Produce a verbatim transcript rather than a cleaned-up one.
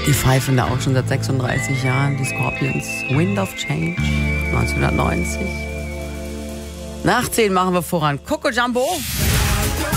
Die pfeifen da auch schon seit sechsunddreißig Jahren, die Scorpions. Wind of Change, neunzehnhundertneunzig. Nach zehn machen wir voran. Coco Jumbo.